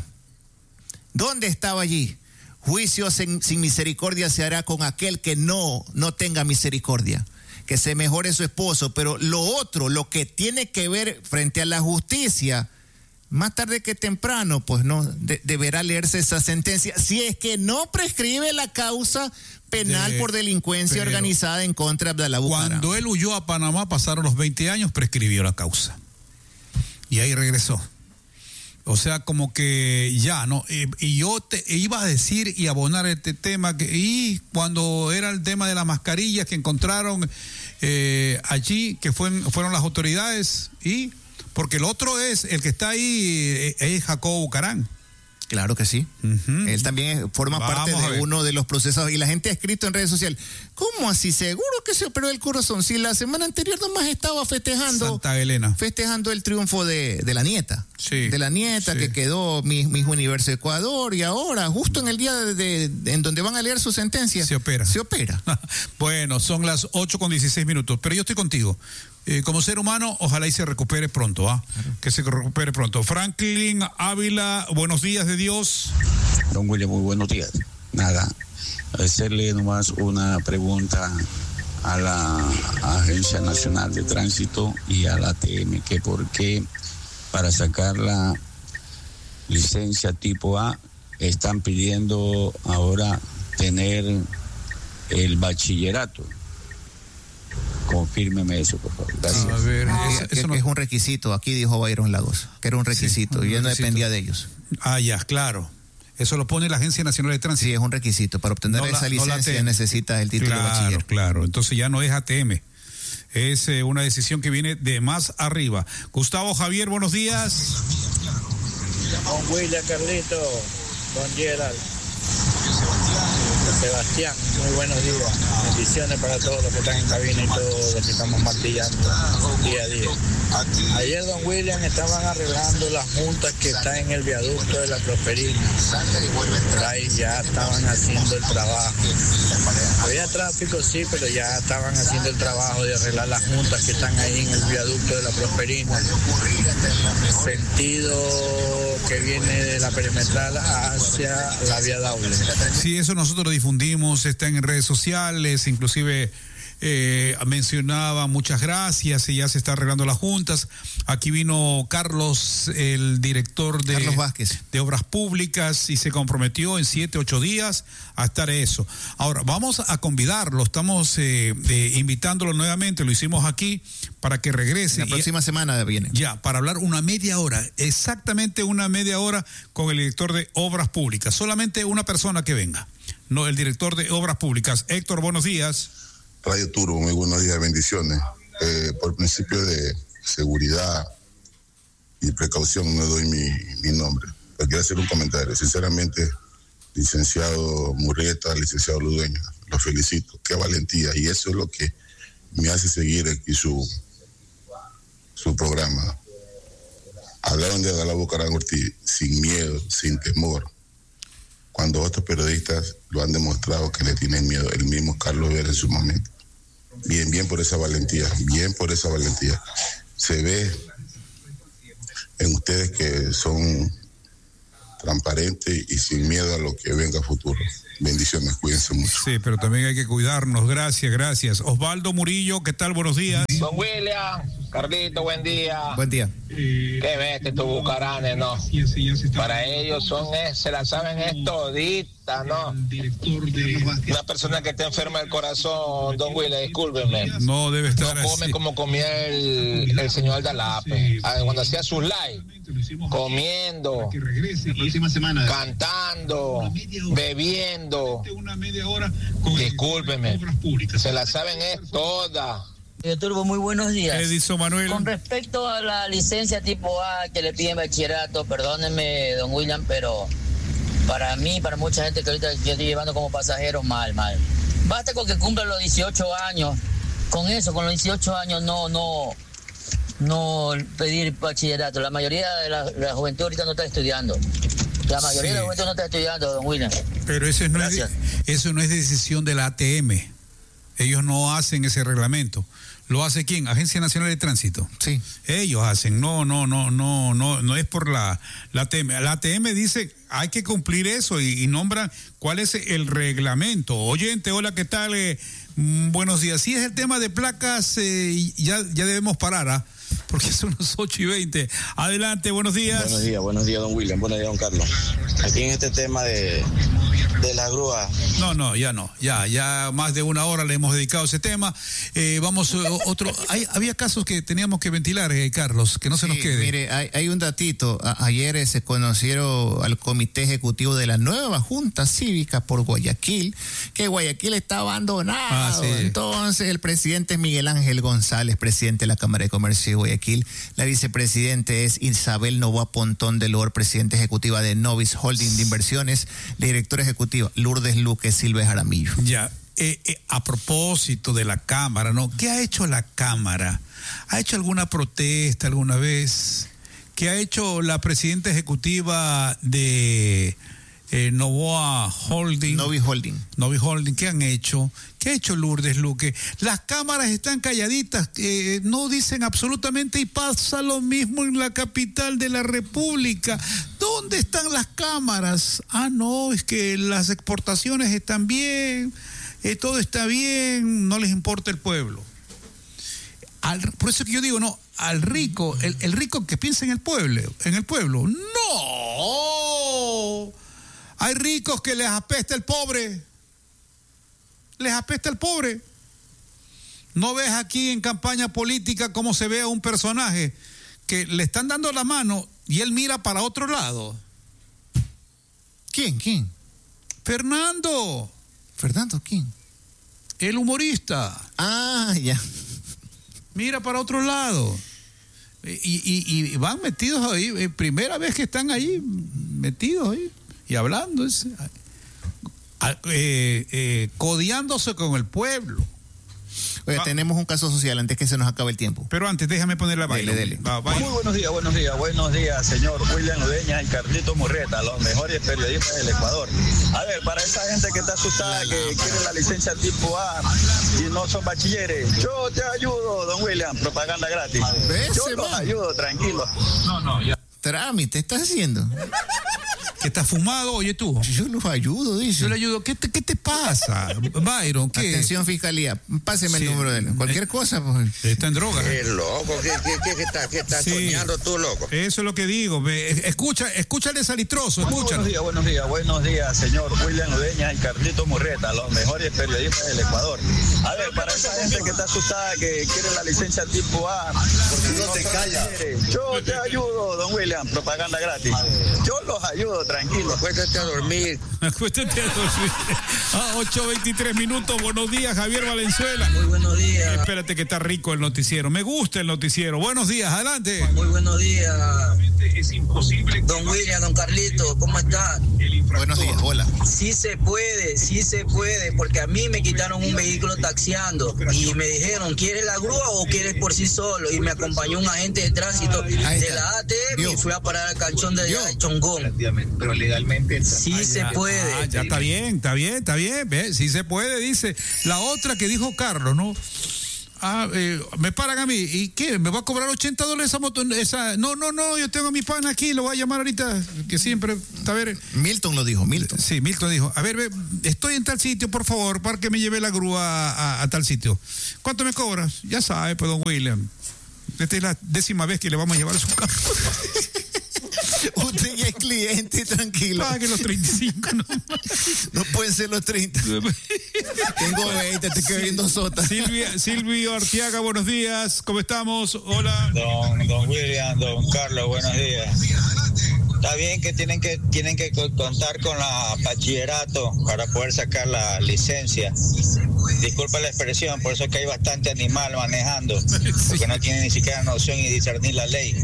¿Dónde estaba allí? Juicio sin misericordia se hará con aquel que no tenga misericordia. Que se mejore su esposo. Pero lo otro, lo que tiene que ver frente a la justicia, más tarde que temprano, pues no deberá leerse esa sentencia. Si es que no prescribe la causa penal por delincuencia organizada en contra de Abdalá Bucaram. Cuando él huyó a Panamá, pasaron los 20 años, prescribió la causa. Y ahí regresó. O sea, como que ya, ¿no? Y yo te iba a decir y abonar este tema, y cuando era el tema de las mascarillas que encontraron allí, que fueron las autoridades, y porque el otro es, el que está ahí, es Jacobo Bucaram. Claro que sí. Él también forma parte de uno de los procesados. Y la gente ha escrito en redes sociales, ¿cómo así? Seguro que se operó el corazón. Si la semana anterior nomás estaba festejando Santa Elena, festejando el triunfo de la nieta. Sí. De la nieta, sí, que quedó Miss Universo Ecuador, y ahora, justo en el día en donde van a leer su sentencia, se opera. Bueno, son las 8:16, pero yo estoy contigo. Como ser humano, ojalá y se recupere pronto, Claro. Que se recupere pronto. Franklin Ávila, buenos días de Dios. Don William, muy buenos días. Nada, hacerle nomás una pregunta a la Agencia Nacional de Tránsito y a la ATM, que por qué para sacar la licencia tipo A están pidiendo ahora tener el bachillerato. Confírmeme eso, por favor. Gracias. A ver, eso es un requisito. Aquí dijo Byron Lagos, que era un requisito, y ya no dependía de ellos. Ya, claro. Eso lo pone la Agencia Nacional de Tránsito. Sí, es un requisito. Para obtener esa licencia necesita el título de bachiller. Claro. Entonces ya no es ATM. Es una decisión que viene de más arriba. Gustavo Javier, buenos días. Don William, Carlito, don Gerald, Sebastián, muy buenos días. Bendiciones para todos los que están en cabina y todos los que estamos martillando día a día. Ayer, don William, estaban arreglando las multas que están en el viaducto de la Prosperina. Por ahí ya estaban haciendo el trabajo. Había tráfico, sí, pero ya estaban haciendo el trabajo de arreglar las multas que están ahí en el viaducto de la Prosperina. Sentido que viene de la perimetral hacia la vía Daule. Sí, eso nosotros difundimos, está en redes sociales, inclusive mencionaba muchas gracias y ya se está arreglando las juntas. Aquí vino Carlos, el director Carlos Vázquez de Obras Públicas, y se comprometió en 7-8 días a estar eso. Ahora, vamos a convidarlo, estamos invitándolo nuevamente, lo hicimos aquí para que regrese. La próxima semana viene. Ya, para hablar una media hora, exactamente una media hora con el director de Obras Públicas. Solamente una persona que venga, no el director de Obras Públicas. Héctor, buenos días. Radio Turbo, muy buenos días, bendiciones. Por principio de seguridad y precaución no doy mi nombre. Pero quiero hacer un comentario. Sinceramente, licenciado Murrieta, licenciado Ludueña, los felicito. Qué valentía. Y eso es lo que me hace seguir aquí su programa. Hablaron de Adalá Bucaram Ortiz sin miedo, sin temor, cuando otros periodistas lo han demostrado que le tienen miedo. El mismo Carlos Vera en su momento. Bien por esa valentía, bien por esa valentía. Se ve en ustedes que son transparentes y sin miedo a lo que venga a futuro. Bendiciones, cuídense mucho. Sí, pero también hay que cuidarnos. Gracias. Osvaldo Murillo, ¿qué tal? Buenos días. Don William, Carlito, buen día. Buen día. Qué bestia estos bucaranes, ¿no? Para ellos se la saben es todita, ¿no? Una persona que está enferma del corazón, don William, discúlpenme. No debe estar no come así. Como comía el señor Aldalape. Cuando hacía sus live, comiendo, cantando, bebiendo. Discúlpeme, se la saben es toda. Turbo, muy buenos días. Edison Manuel. Con respecto a la licencia tipo A que le piden bachillerato, perdónenme, don William, pero para mí, para mucha gente que ahorita yo estoy llevando como pasajero, mal. Basta con que cumpla los 18 años. Con eso, con los 18 años, no pedir bachillerato. La mayoría de la juventud ahorita no está estudiando. La mayoría de la juventud no está estudiando, don William. Pero eso no es decisión de la ATM. Ellos no hacen ese reglamento. ¿Lo hace quién? Agencia Nacional de Tránsito. Sí. Ellos hacen. No es por la ATM. La ATM dice, hay que cumplir eso y nombran cuál es el reglamento. Oyente, hola, ¿qué tal? Buenos días. Si es el tema de placas, ya debemos parar, porque son las 8:20. Adelante, buenos días. Buenos días, don William. Buenos días, don Carlos. Aquí en este tema de la grúa. Ya más de una hora le hemos dedicado a ese tema. Vamos otro. Había casos que teníamos que ventilar, Carlos, que no se nos quede. Mire, hay un datito. Ayer se conocieron al comité ejecutivo de la nueva Junta Cívica por Guayaquil, que Guayaquil está abandonado. Sí. Entonces, el presidente es Miguel Ángel González, presidente de la Cámara de Comercio de Guayaquil. La vicepresidente es Isabel Novoa Pontón de Lor, presidenta ejecutiva de Novis Holding de Inversiones, la directora ejecutiva Lourdes Luque Silva Jaramillo. Ya, a propósito de la Cámara, ¿no? ¿Qué ha hecho la Cámara? ¿Ha hecho alguna protesta alguna vez? ¿Qué ha hecho la presidenta ejecutiva de Novoa Holding? Novis Holding, ¿qué han hecho? ¿Qué ha hecho Lourdes Luque? Las cámaras están calladitas, no dicen absolutamente, y pasa lo mismo en la capital de la República. ¿Dónde están las cámaras? No, es que las exportaciones están bien, todo está bien, no les importa el pueblo. Por eso que yo digo, no, al rico, el rico que piensa en el pueblo, no. Hay ricos que les apesta el pobre. ¿No ves aquí en campaña política cómo se ve a un personaje que le están dando la mano y él mira para otro lado? ¿Quién? Fernando. ¿Fernando quién? El humorista. Ya. Mira para otro lado. Y van metidos ahí. Primera vez que están ahí, metidos ahí. Y hablando, codeándose con el pueblo. Oye, tenemos un caso social antes que se nos acabe el tiempo. Pero antes, déjame poner la baila. Dele. Muy buenos días, señor William Ludeña y Carlito Murrieta, los mejores periodistas del Ecuador. A ver, para esa gente que está asustada, que quiere la licencia tipo A y no son bachilleres, yo te ayudo, don William, propaganda gratis. Yo los ayudo, tranquilo. Ya. Trámite, ¿estás haciendo? ¿Que está fumado? Oye tú. Yo los ayudo, dice. Yo le ayudo. ¿Qué te pasa, Byron? ¿Qué? Atención, fiscalía. Páseme el número de él. Cualquier cosa. Pues. Está en droga. Qué loco. ¿Qué estás soñando tú, loco? Eso es lo que digo. Escúchale salitroso. Escúchalo. Buenos días, señor William Udeña y Carlito Murrieta, los mejores periodistas del Ecuador. A ver, para esa gente que está asustada, que quiere la licencia tipo A, porque no te callas. Yo te ayudo, don William, propaganda gratis. Yo los ayudo, tranquilo. Acuéstate a dormir. Acuéstate a dormir. 8:23 minutos. Buenos días, Javier Valenzuela. Muy buenos días. Espérate que está rico el noticiero. Me gusta el noticiero. Buenos días, adelante. Muy buenos días. Es imposible. Don William, don Carlito, ¿cómo están? Buenos días, hola. Sí se puede, porque a mí me quitaron un vehículo taxiando y me dijeron, ¿quieres la grúa o quieres por sí solo? Y me acompañó un agente de tránsito de la ATM y fui a parar al canchón de Chongón. Pero legalmente sí se puede. Ya está bien. ¿Ve? Sí se puede, dice. La otra que dijo Carlos, ¿no? Me paran a mí. ¿Y qué? ¿Me va a cobrar $80 esa moto? No, yo tengo a mi pana aquí, lo voy a llamar ahorita, que siempre, a ver. Milton lo dijo, Milton. Sí, Milton dijo, a ver, estoy en tal sitio, por favor, para que me lleve la grúa a tal sitio. ¿Cuánto me cobras? Ya sabe, pues, don William. Esta es la 10ª vez que le vamos a llevar a su carro. Usted ya es cliente, tranquilo. Pague los 35, ¿no? No pueden ser los 30. Tengo 20, te quedo viendo sota. Silvio Arteaga, buenos días. ¿Cómo estamos? Hola. Don William, don Carlos, buenos días. Está bien que tienen que contar con la bachillerato para poder sacar la licencia. Disculpa la expresión, por eso es que hay bastante animal manejando, porque no tienen ni siquiera noción y discernir la ley.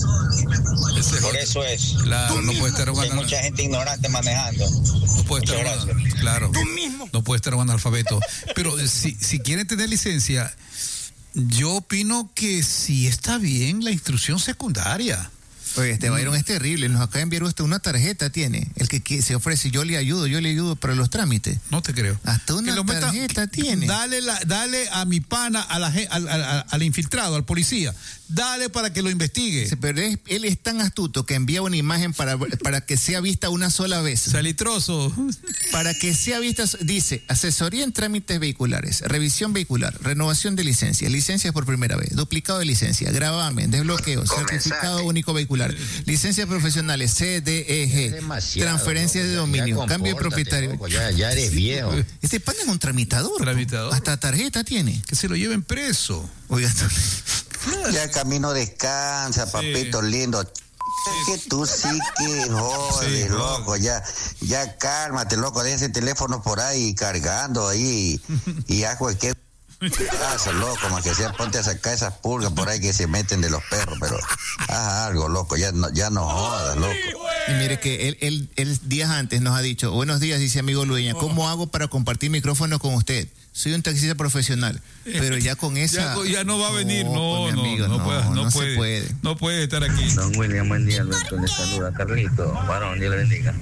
Por eso es. Claro, no puede estar hay mucha gente ignorante manejando. No puede estar claro. No puede estar un analfabeto. Pero si quieren tener licencia, yo opino que sí está bien la instrucción secundaria. Oye, Byron es terrible. Nos acaba de enviar usted una tarjeta, tiene. El que se ofrece, yo le ayudo para los trámites. No te creo. Hasta una tarjeta tiene. Dale a mi pana, al infiltrado, al policía. Dale para que lo investigue. Sí, pero él es tan astuto que envía una imagen para que sea vista una sola vez. Salitroso. Para que sea vista, dice, asesoría en trámites vehiculares, revisión vehicular, renovación de licencias por primera vez, duplicado de licencia, gravamen, desbloqueo, certificado único vehicular, licencias profesionales, CDEG, transferencia de dominio, cambio de propietario. Loco, ya eres viejo. Este pan es un tramitador. Hasta tarjeta tiene. Que se lo lleven preso. Oiga, ya el camino descansa, papito lindo. Que tú sí que jodes, loco, ya cálmate, loco, deja ese teléfono por ahí cargando ahí y haz cualquier casa, loco, más que sea, ponte a sacar esas pulgas por ahí que se meten de los perros, pero haz algo, loco, ya no jodas, loco. Y mire que él días antes nos ha dicho, buenos días, dice amigo Lueña, ¿cómo hago para compartir micrófono con usted? Soy un taxista profesional, pero ya con esa... Ya no va a venir, no se puede. No puede estar aquí. Don William, buen día, Alberto, le saluda Carlito. Varón, Dios le bendiga.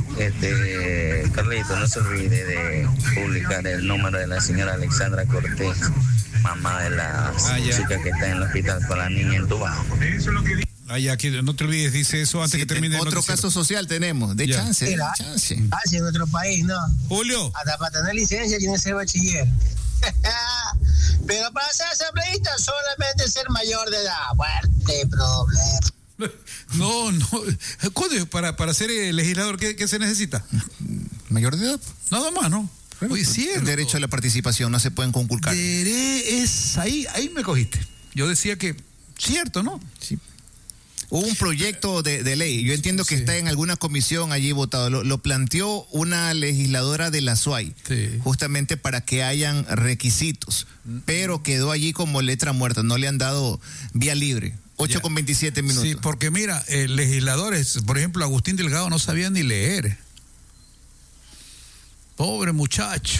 Carlito, no se olvide de publicar el número de la señora Alexandra Cortés, mamá de la chica que está en el hospital con la niña entubada. Aquí no te olvides, dice eso antes que termine el otro caso social tenemos, de chance. Así en nuestro país, ¿no? Julio. Hasta para tener licencia tiene que ser bachiller. Pero para ser asambleísta solamente ser mayor de edad. Fuerte problema. No. Para ser legislador, ¿qué se necesita? Mayor de edad. Nada más, ¿no? Oye, cierto. El derecho a la participación no se pueden conculcar. Ahí me cogiste. Yo decía que, cierto, ¿no? Sí. Hubo un proyecto de ley, yo entiendo que está en alguna comisión allí votado, lo planteó una legisladora de la SUAY, justamente para que hayan requisitos, pero quedó allí como letra muerta, no le han dado vía libre. 8:27 minutos. Sí, porque mira, legisladores, por ejemplo, Agustín Delgado no sabía ni leer. Pobre muchacho.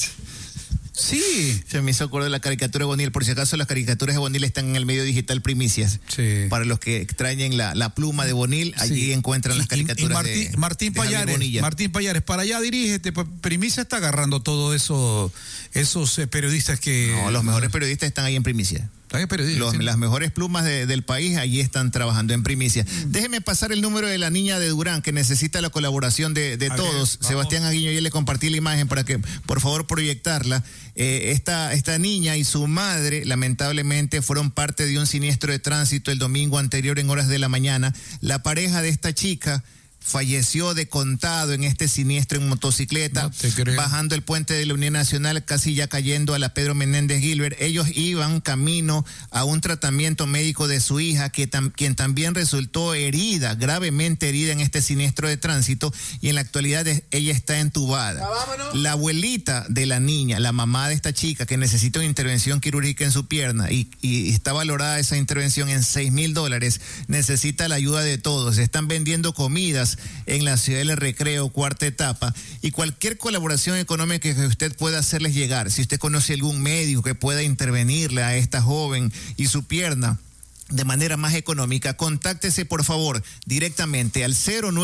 Sí. Se me hizo acuerdo de la caricatura de Bonil. Por si acaso, las caricaturas de Bonil están en el medio digital Primicias. Sí. Para los que extrañen la pluma de Bonil, allí encuentran las caricaturas de Martín Payares, para allá dirígete. Primicia está agarrando todo eso, esos periodistas que... No, los mejores periodistas están ahí en Primicia. Las mejores plumas del país allí están trabajando en primicia. Déjeme pasar el número de la niña de Durán, que necesita la colaboración de todos. Sebastián Aguiño, ya le compartí la imagen para que, por favor, proyectarla. Esta niña y su madre, lamentablemente, fueron parte de un siniestro de tránsito el domingo anterior en horas de la mañana. La pareja de esta chica falleció de contado en este siniestro en motocicleta, bajando el puente de la Unión Nacional, casi ya cayendo a la Pedro Menéndez Gilbert. Ellos iban camino a un tratamiento médico de su hija, quien también resultó herida, gravemente herida en este siniestro de tránsito, y en la actualidad ella está entubada. La abuelita de la niña, la mamá de esta chica, que necesita una intervención quirúrgica en su pierna y está valorada esa intervención en $6,000, necesita la ayuda de todos. Se están vendiendo comidas en la ciudad del Recreo, cuarta etapa, y cualquier colaboración económica que usted pueda hacerles llegar. Si usted conoce algún médico que pueda intervenirle a esta joven y su pierna de manera más económica, contáctese por favor directamente al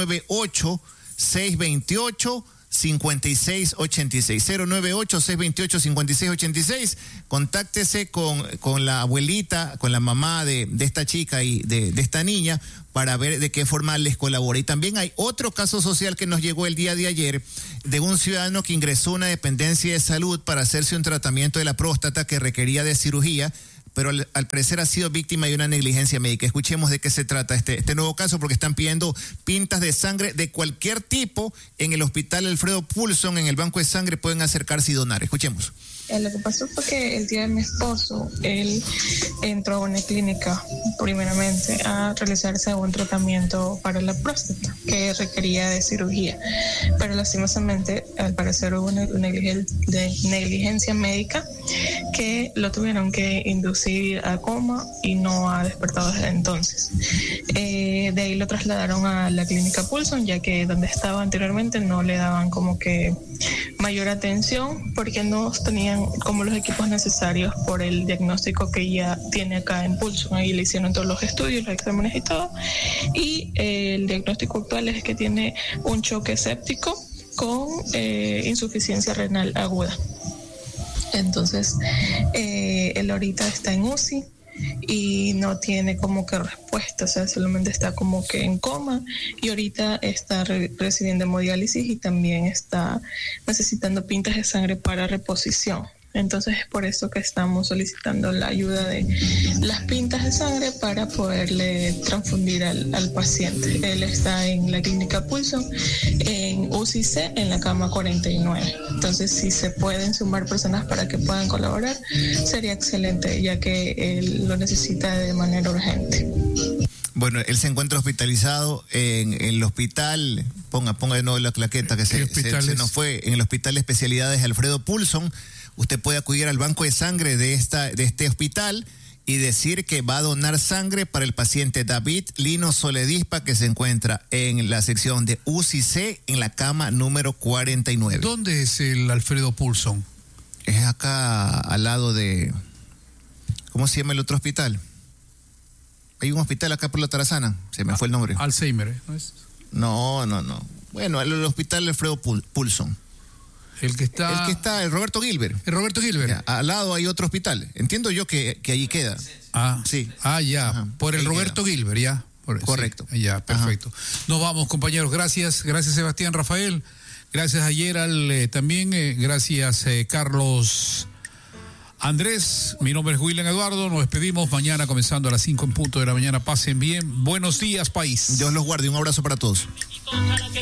098-628 5686, 098-628-5686. Contáctese con la abuelita, con la mamá de esta chica y de esta niña, para ver de qué forma les colabora. Y también hay otro caso social que nos llegó el día de ayer, de un ciudadano que ingresó a una dependencia de salud para hacerse un tratamiento de la próstata que requería de cirugía, pero al parecer ha sido víctima de una negligencia médica. Escuchemos de qué se trata este nuevo caso, porque están pidiendo pintas de sangre de cualquier tipo en el hospital Alfredo Poulson. En el banco de sangre pueden acercarse y donar. Escuchemos. Lo que pasó fue que el día de mi esposo, él entró a una clínica primeramente a realizarse un tratamiento para la próstata que requería de cirugía, pero lastimosamente al parecer hubo una negligencia médica que lo tuvieron que inducir a coma y no ha despertado desde entonces. De ahí lo trasladaron a la clínica Poulson, ya que donde estaba anteriormente no le daban como que mayor atención porque no tenían como los equipos necesarios por el diagnóstico que ya tiene acá en Poulson. Ahí le hicieron todos los estudios, los exámenes y todo, y el diagnóstico actual es que tiene un choque séptico con insuficiencia renal aguda. Entonces él ahorita está en UCI y no tiene como que respuesta, o sea, solamente está como que en coma, y ahorita está recibiendo hemodiálisis y también está necesitando pintas de sangre para reposición. Entonces es por eso que estamos solicitando la ayuda de las pintas de sangre para poderle transfundir al paciente. Él está en la clínica Poulson, en UCC, en la cama 49. Entonces, si se pueden sumar personas para que puedan colaborar, sería excelente, ya que él lo necesita de manera urgente. Bueno, él se encuentra hospitalizado en el hospital, ponga de nuevo la claqueta que se nos fue, en el Hospital de Especialidades Alfredo Poulson. Usted puede acudir al banco de sangre de este hospital y decir que va a donar sangre para el paciente David Lino Soledispa, que se encuentra en la sección de UCC en la cama número 49. ¿Dónde es el Alfredo Poulson? Es acá al lado de... ¿Cómo se llama el otro hospital? Hay un hospital acá por la Tarazana, se me fue el nombre. Alzheimer, ¿no es? No. Bueno, el hospital Alfredo Poulson. El que está... El Roberto Gilbert. El Roberto Gilbert. Ya, al lado hay otro hospital. Entiendo yo que allí queda. Sí. Ya. Ajá. Por el Roberto Gilbert, ya. Correcto. Sí, ya, perfecto. Ajá. Nos vamos, compañeros. Gracias Sebastián, Rafael. Gracias a Gerald también. Gracias, Carlos Andrés. Mi nombre es William Eduardo. Nos despedimos mañana comenzando a las 5 en punto de la mañana. Pasen bien. Buenos días, país. Dios los guarde. Un abrazo para todos.